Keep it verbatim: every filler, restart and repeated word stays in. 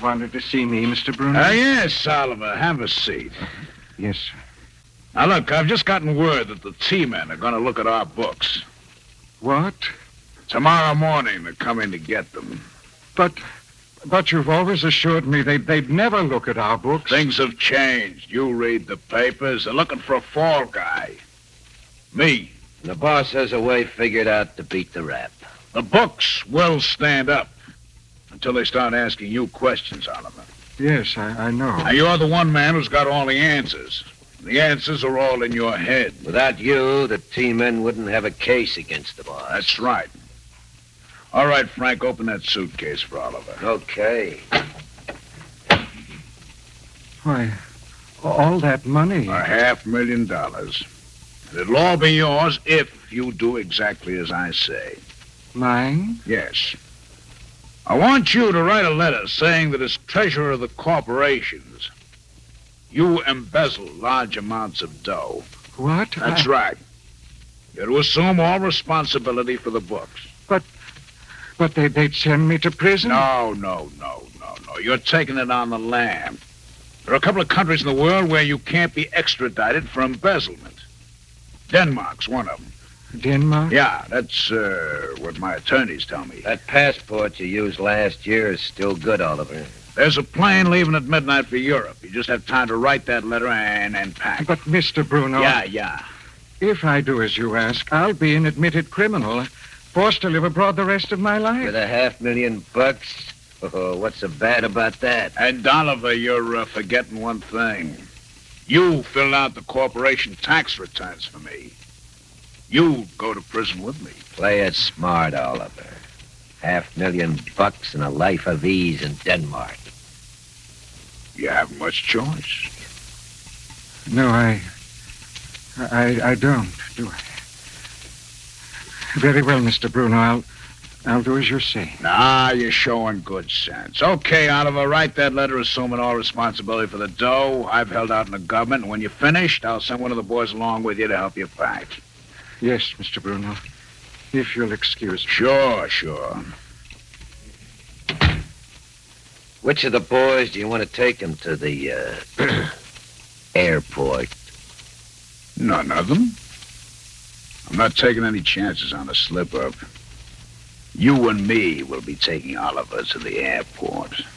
wanted to see me, Mister Bruno? Ah, uh, yes, Oliver. Have a seat. Yes, sir. Now, look, I've just gotten word that the T-men are going to look at our books. What? Tomorrow morning, they're coming to get them. But... But you've always assured me they'd, they'd never look at our books. Things have changed. You read the papers. They're looking for a fall guy. Me. The boss has a way figured out to beat the rap. The books will stand up until they start asking you questions, Oliver. Yes, I, I know. Now, you're the one man who's got all the answers. The answers are all in your head. Without you, the T-men wouldn't have a case against the boss. That's right. All right, Frank, open that suitcase for Oliver. Okay. Why, all that money... A half million dollars. And it'll all be yours if you do exactly as I say. Mine? Yes. I want you to write a letter saying that as treasurer of the corporations, you embezzle large amounts of dough. What? That's I... right. You're to assume all responsibility for the books. But... But they, they'd send me to prison? No, no, no, no, no. You're taking it on the lam. There are a couple of countries in the world where you can't be extradited for embezzlement. Denmark's one of them. Denmark? Yeah, that's uh, what my attorneys tell me. That passport you used last year is still good, Oliver. There's a plane leaving at midnight for Europe. You just have time to write that letter and, and pack. But, Mister Bruno... Yeah, yeah. If I do as you ask, I'll be an admitted criminal, forced to live abroad the rest of my life. With a half million bucks? Oh, what's so bad about that? And, Oliver, you're uh, forgetting one thing. You filled out the corporation tax returns for me. You go to prison with me. Play it smart, Oliver. Half million bucks and a life of ease in Denmark. You haven't much choice. No, I... I, I don't, do I? Very well, Mister Bruno. I'll, I'll do as you say. Nah, you're showing good sense. Okay, Oliver, write that letter assuming all responsibility for the dough. I've held out in the government, and when you're finished, I'll send one of the boys along with you to help you pack. Yes, Mister Bruno. If you'll excuse me. Sure, sure. Which of the boys do you want to take him to the, uh, airport? None of them. I'm not taking any chances on a slip-up. You and me will be taking Oliver to the airport.